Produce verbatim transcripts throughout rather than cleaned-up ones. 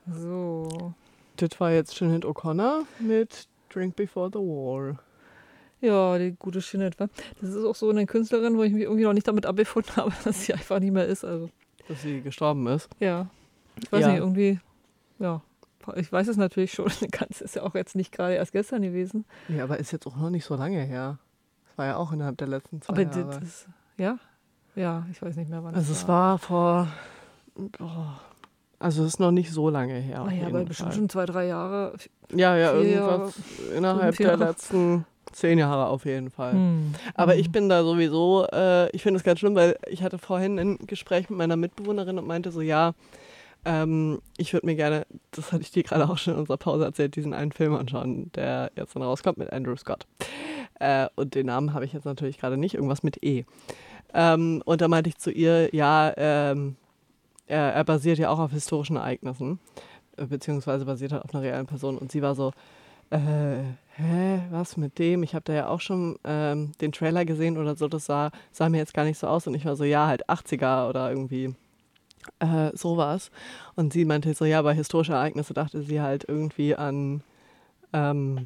So. Das war jetzt Sinead O'Connor mit Drink Before the War. Ja, die gute Sinead. Das ist auch so eine Künstlerin, wo ich mich irgendwie noch nicht damit abgefunden habe, dass sie einfach nicht mehr ist. Also. Dass sie gestorben ist. Ja. Ich weiß ja. nicht, irgendwie, ja. Ich weiß es natürlich schon, ganz ist ja auch jetzt nicht gerade erst gestern gewesen. Ja, aber ist jetzt auch noch nicht so lange her. Das war ja auch innerhalb der letzten zwei aber Jahre. Das ist, ja? Ja, ich weiß nicht mehr, wann also es war. war. Es war vor, oh, also es ist noch nicht so lange her. Naja, aber bestimmt Fall. schon zwei, drei Jahre. Ja, ja, irgendwas Jahre, innerhalb der Jahre. letzten zehn Jahre auf jeden Fall. Hm. Aber hm. ich bin da sowieso, äh, ich finde es ganz schlimm, weil ich hatte vorhin ein Gespräch mit meiner Mitbewohnerin und meinte so, ja, ähm, ich würde mir gerne, das hatte ich dir gerade auch schon in unserer Pause erzählt, diesen einen Film anschauen, der jetzt dann rauskommt mit Andrew Scott. Äh, und den Namen habe ich jetzt natürlich gerade nicht, irgendwas mit E. Ähm, und da meinte ich zu ihr, ja, ähm, er, er basiert ja auch auf historischen Ereignissen, beziehungsweise basiert halt auf einer realen Person. Und sie war so, äh, hä, was mit dem? Ich habe da ja auch schon ähm, den Trailer gesehen oder so, das sah, sah mir jetzt gar nicht so aus. Und ich war so, ja, halt achtziger oder irgendwie äh, sowas. Und sie meinte so, ja, bei historischen Ereignissen dachte sie halt irgendwie an, ähm,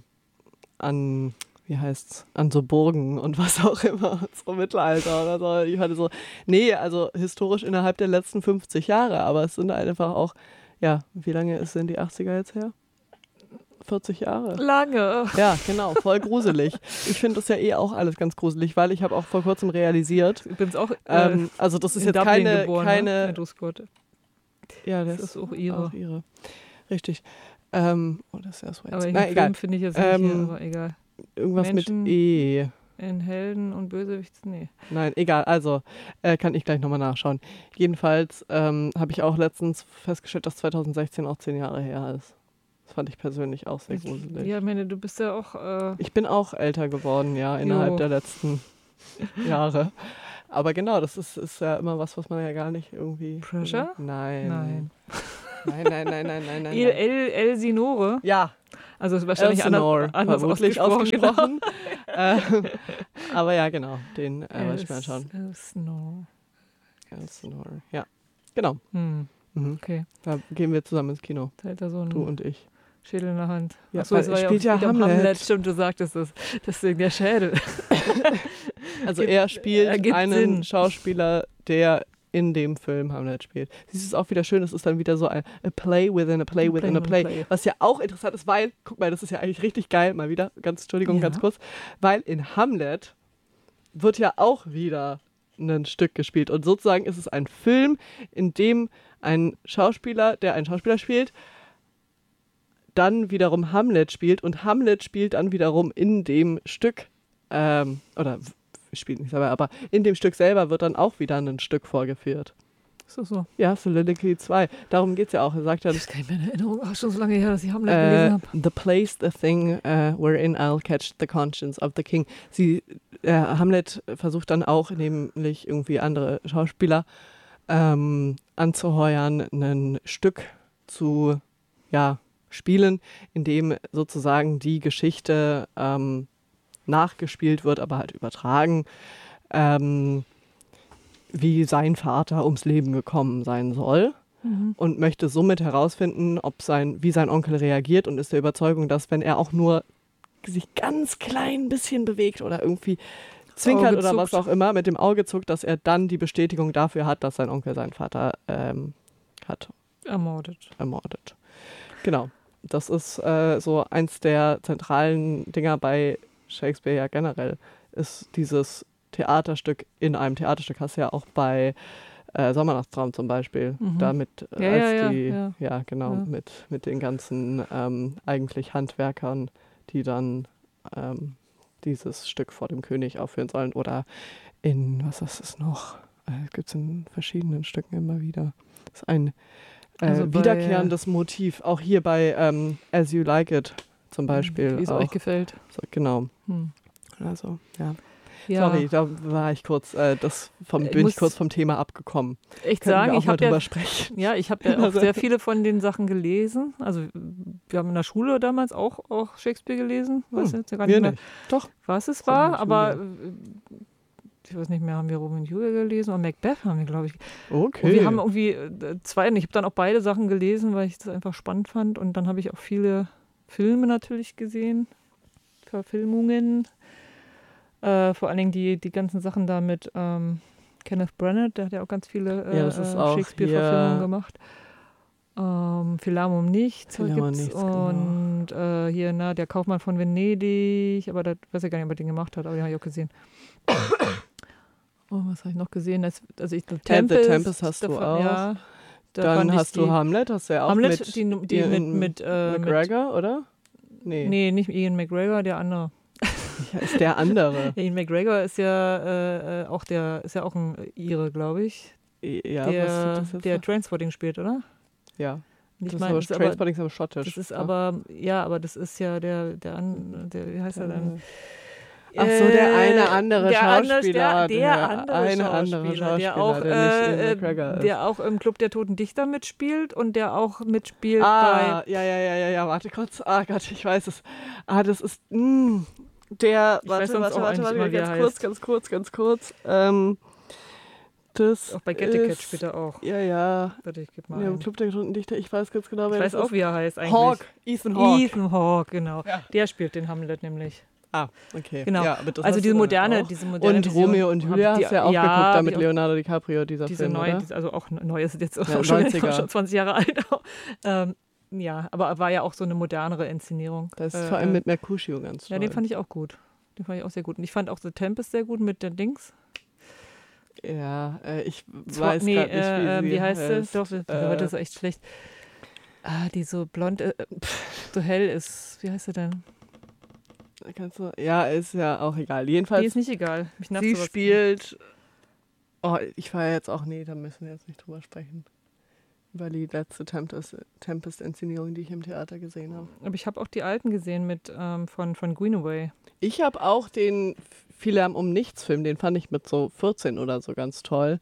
an, wie heißt's, an so Burgen und was auch immer, so Mittelalter oder so. Ich hatte so, nee, also historisch innerhalb der letzten fünfzig Jahre, aber es sind einfach auch, ja, wie lange sind die achtziger jetzt her? vierzig Jahre. Lange. Ja, genau, voll gruselig. Ich finde das ja eh auch alles ganz gruselig, weil ich habe auch vor kurzem realisiert. Ich bin's auch. Äh, ähm, also das ist in jetzt Dublin keine, geboren, keine. Ne? Andrew Scott. Ja, das, das ist auch ihre. Auch ihre. Richtig. Ähm, oh, das ist ja so jetzt. Aber den Na, Film egal. finde ich jetzt nicht Ähm, hier, aber egal. Irgendwas Menschen mit E. In Helden und Bösewichts, nee. Nein, egal. Also äh, kann ich gleich nochmal nachschauen. Jedenfalls ähm, habe ich auch letztens festgestellt, dass zwanzig sechzehn auch zehn Jahre her ist. Das fand ich persönlich auch sehr gruselig. Ja, ich meine, du bist ja auch... Äh ich bin auch älter geworden, ja, innerhalb jo. der letzten Jahre. Aber genau, das ist, ist ja immer was, was man ja gar nicht irgendwie... Pressure? Nein. Nein. Nein, nein, nein, nein, nein, nein. El, El, Elsinore? Ja. Also es ist wahrscheinlich Elsinore, anders, anders vermutlich ausgesprochen. ausgesprochen. äh, aber ja, genau, den äh, wollte ich mir anschauen. Elsinore. Elsinore, ja. Genau. Hm. Mhm. Okay. Da gehen wir zusammen ins Kino. Da hat er so einen Du und ich. Schädel in der Hand. Ja, Achso, es war spielt ja, ja Hamlet. Hamlet. Stimmt, du sagtest es. Deswegen der Schädel. Also Gibt, er spielt ergibt einen Sinn. Schauspieler, der in dem Film Hamlet spielt. Siehst du, es ist auch wieder schön, es ist dann wieder so ein a play within a play within a play, play. was ja auch interessant ist, weil, guck mal, das ist ja eigentlich richtig geil, mal wieder, ganz, Entschuldigung, Ja. ganz kurz, weil in Hamlet wird ja auch wieder ein Stück gespielt und sozusagen ist es ein Film, in dem ein Schauspieler, der einen Schauspieler spielt, dann wiederum Hamlet spielt und Hamlet spielt dann wiederum in dem Stück, ähm, oder spielt nicht selber, aber in dem Stück selber wird dann auch wieder ein Stück vorgeführt. Ist das so? Ja, Soliloquy zwei. Darum geht es ja auch. Er sagt ja, Das ist gar nicht mehr in Erinnerung. Ach, schon so lange her, dass ich Hamlet äh, gelesen habe. the place, the thing, uh, wherein I'll catch the conscience of the king. Sie, äh, Hamlet versucht dann auch, nämlich irgendwie andere Schauspieler ähm, anzuheuern, ein Stück zu ja, spielen, in dem sozusagen die Geschichte ähm, nachgespielt wird, aber halt übertragen, ähm, wie sein Vater ums Leben gekommen sein soll Mhm. und möchte somit herausfinden, ob sein, wie sein Onkel reagiert und ist der Überzeugung, dass wenn er auch nur sich ganz klein bisschen bewegt oder irgendwie zwinkert Auge oder zuckt. was auch immer, mit dem Auge zuckt, dass er dann die Bestätigung dafür hat, dass sein Onkel seinen Vater ähm, hat Ermordet. ermordet. Genau. Das ist äh, so eins der zentralen Dinger bei Shakespeare ja generell, ist dieses Theaterstück in einem Theaterstück. Hast du ja auch bei äh, Sommernachtstraum zum Beispiel, Mhm. damit äh, Ja, als ja, ja, die, ja. ja genau, Ja. mit, mit den ganzen ähm, eigentlich Handwerkern, die dann ähm, dieses Stück vor dem König aufführen sollen. Oder in, was ist es noch? Äh, gibt es in verschiedenen Stücken immer wieder. Das ist ein äh, Also bei, wiederkehrendes Motiv. Auch hier bei ähm, As You Like It zum Beispiel. Wie es auch. euch gefällt. So, genau. Hm. Also, ja. Ja, Sorry, da war ich kurz, äh, das vom, Ich bin muss ich kurz vom Thema abgekommen. echt Können sagen, wir auch ich mal habe drüber ja, sprechen. ja, ich habe ja auch Also- sehr viele von den Sachen gelesen. Also wir haben in der Schule damals auch, auch Shakespeare gelesen. Weiß Hm, jetzt ja gar nicht Wir mehr, nicht. Doch. was es So in war, der aber Schule. äh, ich weiß nicht mehr, haben wir Romeo und Julia gelesen oder Macbeth haben wir, glaube ich. Okay. Und wir haben irgendwie äh, zwei, und ich habe dann auch beide Sachen gelesen, weil ich das einfach spannend fand. Und dann habe ich auch viele Filme natürlich gesehen, Verfilmungen. Äh, vor allen Dingen die, die ganzen Sachen da mit ähm, Kenneth Branagh, der hat ja auch ganz viele äh, Ja, das ist auch Shakespeare-Verfilmungen hier- gemacht. Ähm, Viel Lärm um nichts Viel Lärm um gibt's. nichts, genau. Und äh, hier, na, der Kaufmann von Venedig, aber da weiß ich gar nicht, ob er den gemacht hat, aber den habe ich auch gesehen. Oh, was habe ich noch gesehen? Das, also ich, The Tempest, The Tempest hast du davon- auch. Ja, da Dann fand ich hast die, du Hamlet, hast du ja auch Hamlet, mit, die, die Ian mit, mit, äh, mit McGregor, oder? Nee, Nee, nicht Ian McGregor, der andere. ja, ist der andere. Ian McGregor ist ja äh, äh, auch der, ist ja auch ein Ire, glaube ich. Ja, der, was ist das jetzt der noch? Transporting spielt, oder? Ja, Und ich das ist mein, aber das ist aber, Trainspotting ist aber schottisch. das ist ja. aber, ja, aber das ist ja der, der, an, der wie heißt er denn? Ach so, der eine andere der andere- Schauspieler. Der, der andere eine andere Schauspieler, der Schauspieler, auch, der nicht Ian äh, McGregor ist. der auch im Club der Toten Dichter mitspielt und der auch mitspielt Ah, bei. ja, ja, ja, ja, ja, warte kurz. Ah Gott, ich weiß es. Ah, das ist, mh, der, Ich warte, weiß sonst warte, auch warte, eigentlich warte, immer, wie ganz er kurz, heißt. ganz kurz, ganz kurz. Ähm, das Auch bei Getticat ist, spielt er auch. Ja, ja, Warte, ich gebe mal ja, im ein. Club der Toten Dichter, ich weiß ganz genau, Ich wer weiß das auch, ist. wie er heißt eigentlich. Hawke, Ethan Hawke. Ethan Hawke, genau. Ja. Der spielt den Hamlet nämlich. Ah, okay. Genau. Ja, aber das Also hast diese du dann moderne, auch. diese moderne Und Vision Romeo und hab Julia die- hast du ja auch ja, geguckt, da hab mit ich auch- Leonardo DiCaprio, dieser Diese Film, neue, oder? diese, also auch neu ist jetzt auch Ja, schon, neunziger. schon zwanzig Jahre alt. ähm, ja, aber war ja auch so eine modernere Inszenierung. Das ist Äh, vor allem äh, mit Mercutio ganz toll. Ja, den fand ich auch gut. Den fand ich auch sehr gut. Und ich fand auch The Tempest sehr gut mit der Dings. Ja, äh, ich Zwa- weiß nee, gerade nicht, wie äh, sie wie heißt sie? heißt. Doch, die, Äh, heute ist echt schlecht. Ah, die so blond, äh, pff, so hell ist. Wie heißt sie denn? Kannst du, ja, ist ja auch egal. Die Jedenfalls, ist nicht egal. Mich nervt sie sowas. spielt. Oh, ich war jetzt auch, nee, da müssen wir jetzt nicht drüber sprechen. Über die letzte Tempest- Tempest-Inszenierung, die ich im Theater gesehen habe. Aber ich habe auch die alten gesehen mit ähm, von, von Greenaway. Ich habe auch den Viel Lärm um nichts Film, den fand ich mit so vierzehn oder so ganz toll.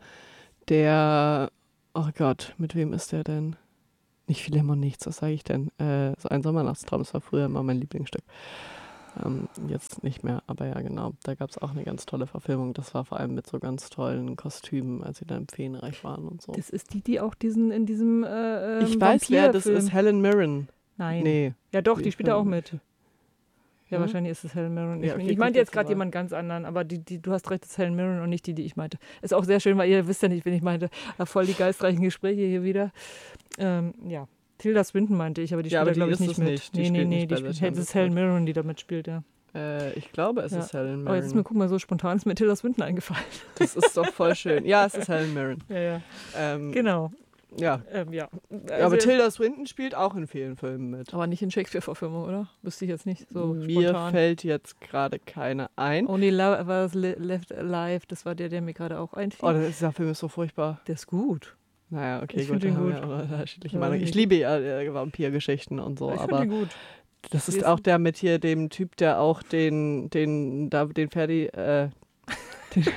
Der, oh Gott, mit wem ist der denn? Nicht Viel Lärm um nichts, was sage ich denn? Äh, so ein Sommernachtstraum, das war früher immer mein Lieblingsstück. Ähm, jetzt nicht mehr, aber ja genau, da gab es auch eine ganz tolle Verfilmung. Das war vor allem mit so ganz tollen Kostümen, als sie da im Feenreich waren und so. Das ist die, die auch diesen in diesem äh, ähm, Ich weiß, wer das Vampirfilm- ist, Helen Mirren. Nein. Nee. Ja doch, die Die spielt da auch Film- mit. Ja, Hm? wahrscheinlich ist es Helen Mirren. Ich, Ja, okay, ich guck meinte jetzt jetzt gerade mal. jemand ganz anderen, aber die, die, du hast recht, das ist Helen Mirren und nicht die, die ich meinte. Ist auch sehr schön, weil ihr wisst ja nicht, wen ich meinte. Ja, voll die geistreichen Gespräche hier wieder. Ähm, ja, Tilda Swinton meinte ich, aber die Ja, spielt aber da die glaube ich ist nicht es mit. nicht. Die Nee, nee, spielt nee, nicht die bei The spielt, das ist Tempest Helen mit. Mirren, die da mitspielt, ja. Äh, ich glaube, es Ja. ist Helen Mirren. Aber jetzt ist mir, guck mal, so spontan ist mir Tilda Swinton eingefallen. Das ist doch voll schön. Ja, es ist Helen Mirren. Ja, ja. Ähm, Genau. Ja. Ähm, ja. Ja, aber Also- Tilda Swinton spielt auch in vielen Filmen mit. aber nicht in Shakespeare-Verfilmung, oder? Wüsste ich jetzt nicht so Mir spontan. fällt jetzt gerade keine ein. Only Love war das Le- Left Alive, das war der, der mir gerade auch einfiel. Oh, das- dieser Film ist so furchtbar. Der ist gut. Naja, okay, Ich gut, find da ihn haben gut. wir aber unterschiedliche Ja, Meinungen. Ich ich- liebe ja äh, Vampirgeschichten und so, ich finde aber ihn gut. das Wie ist ist auch denn- der mit hier dem Typ, der auch den, den, da, den Ferdi, äh, den,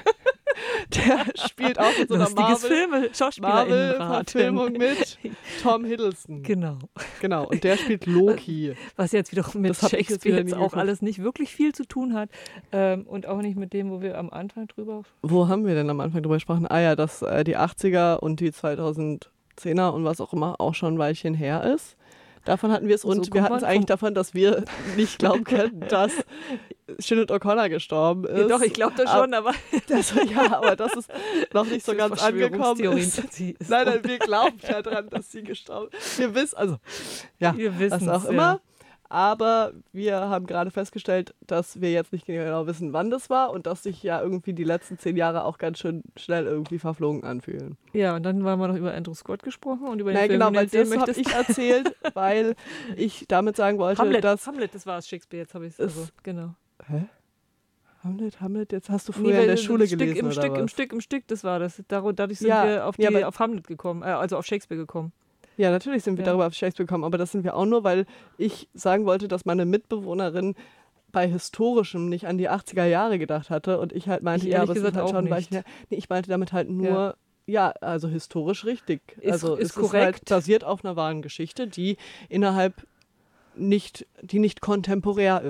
der spielt auch in so einer Lustiges Marvel, Filme, Marvel-Verfilmung Schauspielerinnenraten. mit Tom Hiddleston. Genau. Genau, und der spielt Loki. Was jetzt wiederum mit Das hab ich jetzt Shakespeare wieder jetzt, nie auch geguckt. alles nicht wirklich viel zu tun hat. Ähm, und auch nicht mit dem, wo wir am Anfang drüber... Wo haben wir denn am Anfang drüber gesprochen? Ah ja, dass äh, die achtziger und die zweitausendzehner und was auch immer auch schon ein Weilchen her ist. Davon hatten wir es So und kommt wir hatten es man eigentlich vom- davon, dass wir nicht glauben können, dass Sinead O'Connor gestorben ist. Ja, doch, ich glaube das Ab- schon, aber... Das, ja, aber das ist noch nicht so ganz angekommen ist. Sie ist Nein, nein, wir glauben ja dran, dass sie gestorben ist. Wir wissen, also, ja, Wir wissen was auch immer. Aber wir haben gerade festgestellt, dass wir jetzt nicht genau wissen, wann das war und dass sich ja irgendwie die letzten zehn Jahre auch ganz schön schnell irgendwie verflogen anfühlen. Ja, und dann waren wir noch über Andrew Scott gesprochen und über den Nein, Film, genau, den weil du sehen das habe möchtest. ich erzählt, weil ich damit sagen wollte, Hamlet, dass... Hamlet, das war es, Shakespeare, jetzt habe ich es. Ist- Also, genau. Hä? Hamlet, Hamlet, jetzt hast du Nee, früher weil in der das Schule Stück, gelesen, im oder Stück, was? Im Stück, im Stück, das war das. Dar- Dadurch sind Ja, wir auf, die, ja, aber- auf Hamlet gekommen, äh, also auf Shakespeare gekommen. Ja, natürlich sind wir Ja. darüber auf Shakespeare gekommen, aber das sind wir auch nur, weil ich sagen wollte, dass meine Mitbewohnerin bei Historischem nicht an die achtziger Jahre gedacht hatte und ich halt meinte, Ich ja, ehrlich aber es ist gesagt halt auch schon ein nicht. Weilchen her. Nee, ich meinte damit halt nur, ja, also historisch richtig. Ist- also ist es ist halt korrekt. basiert auf einer wahren Geschichte, die innerhalb nicht, die nicht kontemporär ist.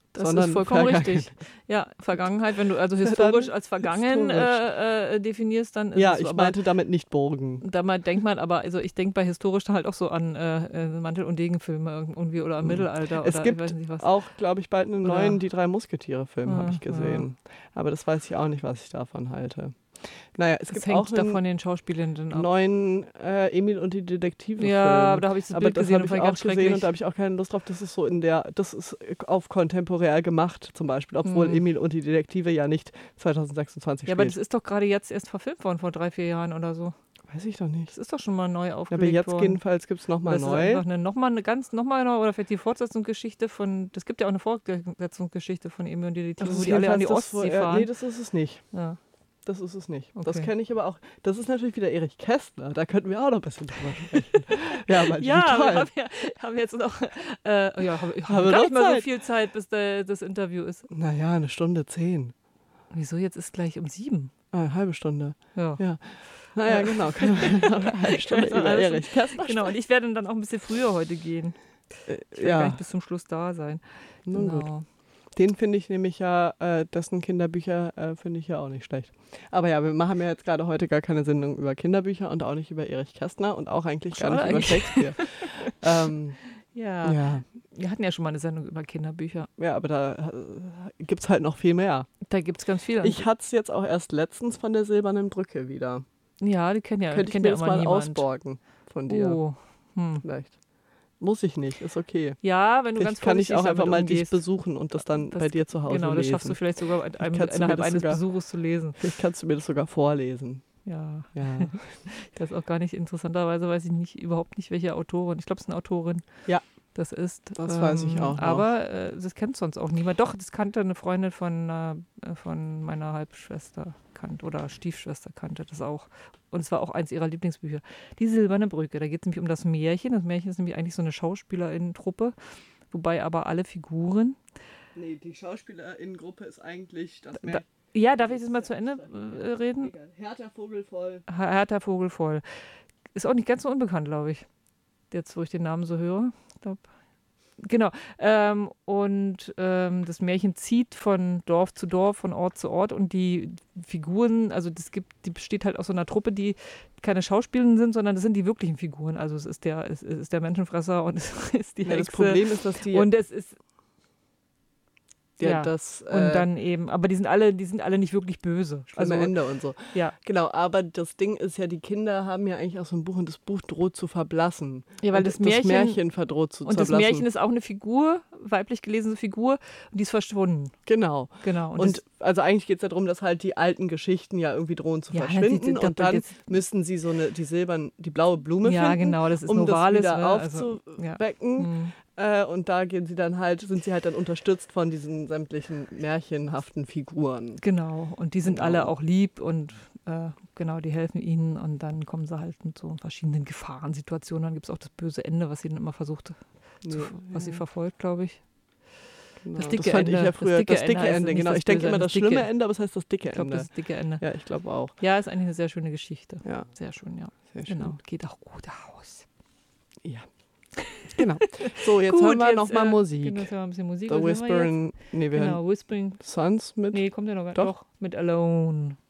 Das sondern ist vollkommen vergangen. richtig. Ja, Vergangenheit, wenn du also historisch als vergangen äh, äh, definierst, dann ist Ja, es ich aber, meinte damit nicht Burgen. da mal denkt man aber, also ich denke bei historisch dann halt auch so an äh, äh, Mantel- und Degenfilme irgendwie oder am Mhm. Mittelalter Es oder gibt ich weiß nicht was. auch, glaube ich, bald einen Oder- neuen Die drei Musketiere-Film, habe Ah, ich gesehen. Aber das weiß ich auch nicht, was ich davon halte. Naja, es Das gibt hängt auch einen davon den Schauspielenden ab. neuen äh, Emil und die Detektive Ja, Film. aber da habe ich das Aber Bild das gesehen habe und ich fand auch ganz gesehen schrecklich. und da habe ich auch keine Lust drauf. Das ist so in der, das ist auf kontemporär gemacht zum Beispiel, obwohl Hm. Emil und die Detektive ja nicht zwanzig sechsundzwanzig Ja, aber spielt. das ist doch gerade jetzt erst verfilmt worden, vor drei, vier Jahren oder so. Weiß ich doch nicht. Das ist doch schon mal neu Ja, aufgelegt aber jetzt worden. jedenfalls gibt es nochmal das ist neu. einfach eine, nochmal eine ganz, nochmal neu, oder vielleicht die Fortsetzungsgeschichte von, das gibt ja auch eine Fortsetzungsgeschichte von Emil und die Das Detektive, wo ist die alle an die jedenfalls das, wo Ostsee er- fahren. Nee, das ist es nicht. Ja. Das ist es nicht. Das Okay. kenne ich aber auch. Das ist natürlich wieder Erich Kästner. Da könnten wir auch noch ein bisschen drüber sprechen. Ja, aber Ja, wie wir toll. haben, ja, haben jetzt noch, äh, ja, haben, Haben haben wir gar noch nicht mal so Zeit? viel Zeit, bis der, das Interview ist. Naja, eine Stunde zehn. Wieso, jetzt ist gleich um sieben? Ah, eine halbe Stunde. Ja. Ja. Naja, genau. Können wir noch eine halbe Stunde Können wir über alles- Erich Kästner Genau, und ich werde dann auch ein bisschen früher heute gehen. sprechen? Ich werde gar Ja, nicht bis zum Schluss da sein. nun gut. Genau. Den finde ich nämlich ja, äh, dessen Kinderbücher äh, finde ich ja auch nicht schlecht. Aber ja, wir machen ja jetzt gerade heute gar keine Sendung über Kinderbücher und auch nicht über Erich Kästner und auch eigentlich gar Schade nicht über eigentlich. Shakespeare. ähm, Ja. ja. Wir hatten ja schon mal eine Sendung über Kinderbücher. ja, aber da äh, gibt es halt noch viel mehr. Da gibt es ganz viele. Ich hatte es jetzt auch erst letztens von der Silbernen Brücke wieder. ja, die kennen ja, Könnte ich kennt mir ja das immer mal niemand. ausborgen von dir Oh. Hm. vielleicht. Muss ich nicht, ist okay. Ja, wenn du ganz Vielleicht kann ich vorsichtig auch einfach damit mal dich umgehst. besuchen und das dann Das- bei dir zu Hause Genau, das lesen. schaffst du vielleicht sogar in einem, kannst du mir innerhalb das eines sogar- Besuches zu lesen. Vielleicht kannst du mir das sogar vorlesen. Ja, Ja. ich weiß auch gar nicht, interessanterweise weiß ich nicht, überhaupt nicht, welche Autorin. Ich glaube, es ist eine Autorin. Ja. Das ist. Das weiß ich auch noch. Aber äh, das kennt sonst auch niemand. Doch, das kannte eine Freundin von, äh, von meiner Halbschwester kannte oder Stiefschwester kannte das auch. Und es war auch eins ihrer Lieblingsbücher. Die Silberne Brücke. Da geht es nämlich um das Märchen. Das Märchen ist nämlich eigentlich so eine Schauspielerinnen-Truppe, wobei aber alle Figuren. Nee, die Schauspielerinnengruppe ist eigentlich das Da- Ja, darf ich das mal zu Ende äh, reden? Hertha Vogelvoll. Her- Hertha Vogelvoll. Ist auch nicht ganz so unbekannt, glaube ich. Jetzt, wo ich den Namen so höre. Glaub. Genau. Ähm, und ähm, das Märchen zieht von Dorf zu Dorf, von Ort zu Ort. Und die Figuren, also das gibt, die besteht halt aus so einer Truppe, die keine Schauspielenden sind, sondern das sind die wirklichen Figuren. Also es ist der, es ist der Menschenfresser und es ist die Ja, das Hexe. Problem ist, dass die, Und es ist ja, ja. das und äh, dann eben, aber die sind alle, die sind alle nicht wirklich böse. schlimme Also Ende und so. ja. Genau, aber das Ding ist ja, die Kinder haben ja eigentlich auch so ein Buch und das Buch droht zu verblassen. Ja, weil und das Märchen, das Märchen verdroht zu und das zerblassen. Märchen ist auch eine Figur, weiblich gelesene Figur, und die ist verschwunden. Genau. Genau. Und, Und das, also eigentlich geht es ja darum, dass halt die alten Geschichten ja irgendwie drohen zu Ja, verschwinden das- das- und dann das- müssen sie so eine, die silbern, die blaue Blume ja, finden, genau, das ist um Novalis. das wieder ne? Also, aufzuwecken. ja. Hm. Äh, und da gehen sie dann halt, sind sie halt dann unterstützt von diesen sämtlichen märchenhaften Figuren. Genau. Und die sind Genau. alle auch lieb und äh, genau, die helfen ihnen und dann kommen sie halt mit so verschiedenen Gefahrensituationen. Dann gibt es auch das böse Ende, was sie dann immer versucht, zu, Nee, was sie ja, verfolgt, glaube ich. genau. das dicke das fand ich Ende. ja Das früher, dicke das dicke Ende heißt Ende, nicht genau. das Ich denke Böse, immer das das dicke. schlimme Ende, aber es heißt das dicke Ich glaube, das Ende. ist das dicke Ende. Ja, ich glaube auch. Ja, ist eigentlich eine sehr schöne Geschichte. Ja, Sehr schön, ja. sehr schön. Genau. Geht auch gut aus. Ja. Genau. So, jetzt Gut, hören wir jetzt, noch mal äh, Musik. Genau, jetzt hören wir ein bisschen Musik. The Was hören wir jetzt? Whispering, nee, wir hören Genau, Whispering. Sons mit. Nee, kommt ja noch gar Doch. Doch, mit Alone.